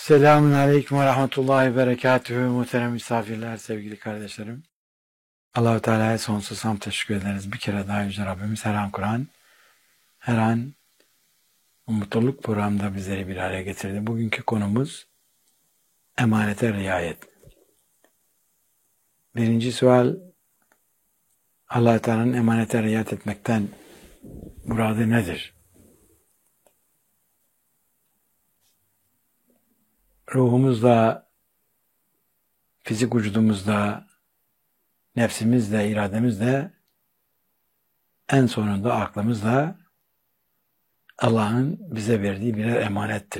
Selamun Aleyküm ve Rahmetullahi ve Berekatühü. Muhterem misafirler, sevgili kardeşlerim. Allah-u Teala'ya sonsuz hamd teşekkür ederiz. Bir kere daha Yüce Rabbimiz her an Kur'an, her an mutluluk programında bizleri bir araya getirdi. Bugünkü konumuz emanete riayet. Birinci sual, Allah-u Teala'nın emanete riayet etmekten muradı nedir? Ruhumuzla, fizik vücudumuzda, nefsimizle, irademizle, en sonunda aklımızla Allah'ın bize verdiği birer emanettir.